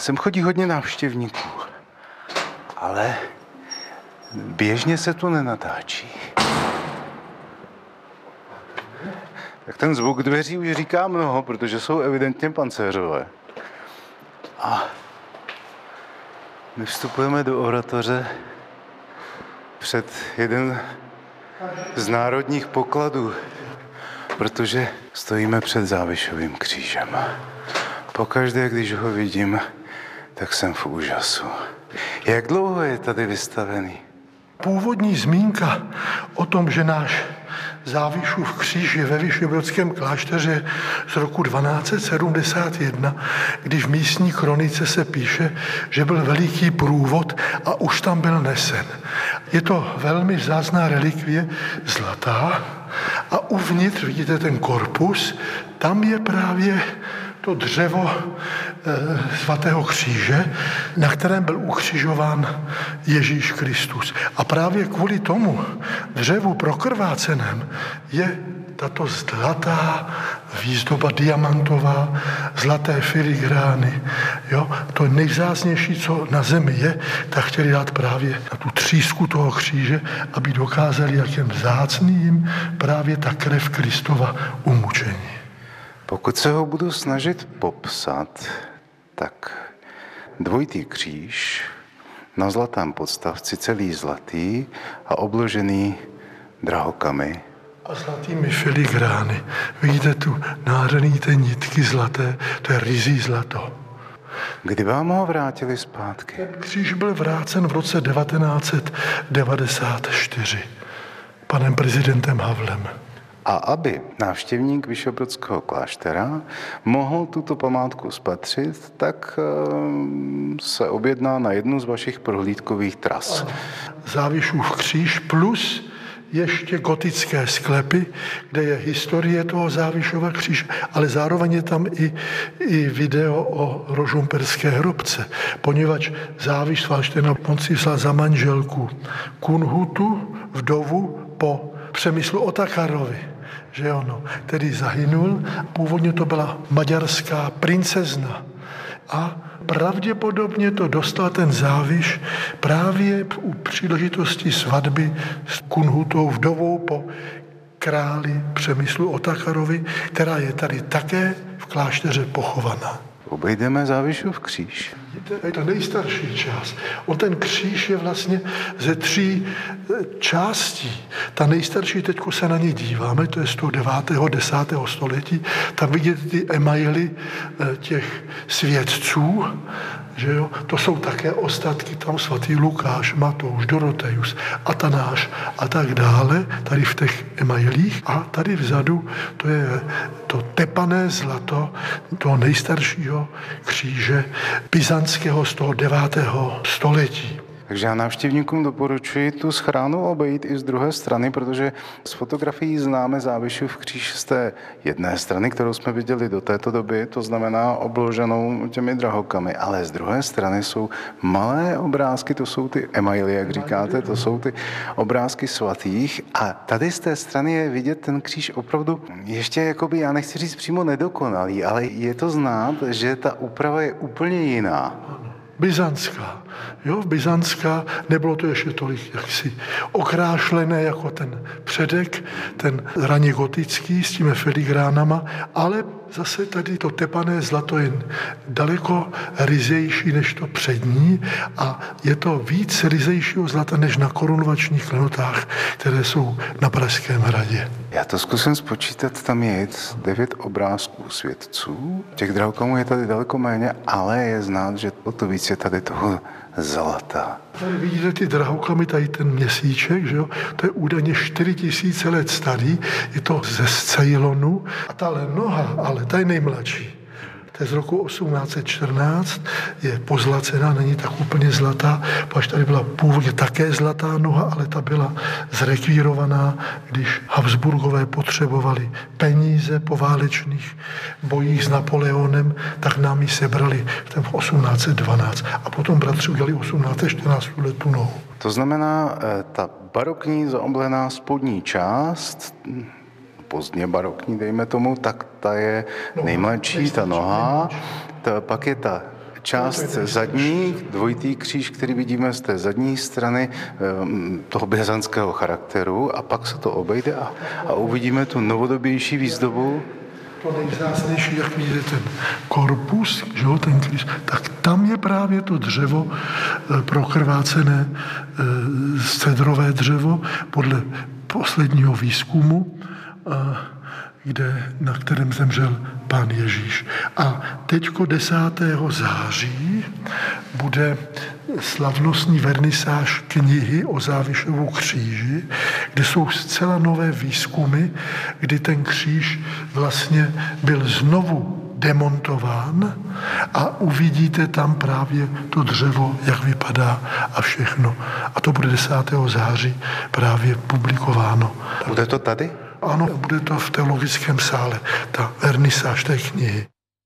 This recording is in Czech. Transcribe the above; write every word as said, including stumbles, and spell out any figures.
Sem chodí hodně návštěvníků, ale běžně se tu nenatáčí. Tak ten zvuk dveří už říká mnoho, protože jsou evidentně pancéřové. A my vstupujeme do oratoře před jeden z národních pokladů, protože stojíme před Závišovým křížem. Pokaždé, když ho vidím, tak jsem v úžasu. Jak dlouho je tady vystavený? Původní zmínka o tom, že náš Závišův kříž je ve Vyšehradském klášteře z roku dvanáct set sedmdesát jedna, když v místní kronice se píše, že byl veliký průvod a už tam byl nesen. Je to velmi vzácná relikvie zlatá a uvnitř, vidíte ten korpus, tam je právě to dřevo e, svatého kříže, na kterém byl ukřižován Ježíš Kristus. A právě kvůli tomu dřevu prokrváceném je tato zlatá výzdoba diamantová, zlaté filigrány. Jo? To nejvzácnější, co na zemi je, tak chtěli dát právě na tu třísku toho kříže, aby dokázali, jak je vzácný jim právě ta krev Kristova umučení. Pokud se ho budu snažit popsat, tak dvojitý kříž na zlatém podstavci, celý zlatý a obložený drahokamy. A zlatými filigrány. Vidíte tu nádherný ty nitky zlaté, to je ryzí zlato. Kdy vám ho vrátili zpátky? Ten kříž byl vrácen v roce devatenáct set devadesát čtyři panem prezidentem Havlem. A aby návštěvník Vyšehradského kláštera mohl tuto památku spatřit, tak se objedná na jednu z vašich prohlídkových tras. Závišův kříž plus ještě gotické sklepy, kde je historie toho Závišova kříže, ale zároveň je tam i, i video o rožumperské hrobce, poněvadž Záviš Svalštena poncísla za manželku Kunhutu, vdovu po Přemyslu Otakarovi, že ono, který zahynul. Původně to byla maďarská princezna a pravděpodobně to dostal ten Záviš právě u příležitosti svatby s Kunhutou vdovou po králi Přemyslu Otakarovi, která je tady také v klášteře pochovaná. Obejdeme Závišův kříž. Je to nejstarší část. On ten kříž je vlastně ze tří částí. Ta nejstarší, teďko se na ně díváme, to je z toho devátého desátého století. Tam vidíte ty emaily těch svědců, že jo? To jsou také ostatky, tam svatý Lukáš, Matouš, Dorotejus, Atanáš a tak dále, tady v těch emailích. A tady vzadu to je to tepané zlato toho nejstaršího kříže byzantského z toho devátého století. Takže já návštěvníkům doporučuji tu schránu obejít i z druhé strany, protože z fotografií známe Závišův kříž z té jedné strany, kterou jsme viděli do této doby, to znamená obloženou těmi drahokamy, ale z druhé strany jsou malé obrázky, to jsou ty emaily, jak říkáte, to jsou ty obrázky svatých a tady z té strany je vidět ten kříž opravdu ještě jakoby, já nechci říct přímo nedokonalý, ale je to znát, že ta úprava je úplně jiná. Byzantská. Jo, byzantská, nebylo to ještě tolik jaksi okrášlené jako ten předek, ten raně gotický s těmi filigránama, ale zase tady to tepané zlato je daleko ryzejší než to přední a je to víc ryzejšího zlata než na korunovačních klenotách, které jsou na Pražském hradě. Já to zkusím spočítat, tam je devět obrázků svědců. Těch drahokamů je tady daleko méně, ale je znát, že o to víc je tady toho zlata. Tady vidíte ty drahokamy, tady ten měsíček, že jo? To je údajně čtyři tisíce let starý, je to ze Ceylonu a tahle noha, ale ta je nejmladší. To je z roku osmnáct set čtrnáct, je pozlacená, není tak úplně zlatá, protože tady byla původně také zlatá noha, ale ta byla zrekvírovaná, když Habsburgové potřebovali peníze po válečných bojích s Napoleonem, tak nám ji sebrali v tom osmnáct set dvanáct a potom bratři udělali osmnáct set čtrnáct tu nohu. To znamená, ta barokní zaoblená spodní část, pozdně barokní, dejme tomu, tak ta je nejmladší, ta noha, ta, pak je ta část zadní, dvojitý kříž, který vidíme z té zadní strany toho byzantského charakteru, a pak se to obejde a, a uvidíme tu novodobější výzdobu. To nejvzácnější, jak vidíte, ten korpus, že jo, ten kříž, tak tam je právě to dřevo prokrvácené, cedrové dřevo, podle posledního výzkumu, kde, na kterém zemřel Pán Ježíš. A teďko desátého září bude slavnostní vernisáž knihy o Závišovu kříži, kde jsou zcela nové výzkumy, kdy ten kříž vlastně byl znovu demontován a uvidíte tam právě to dřevo, jak vypadá a všechno. A to bude desátého září právě publikováno. Bude to tady? Ano, bude to v teologickém sále, ta vernisáž té knihy.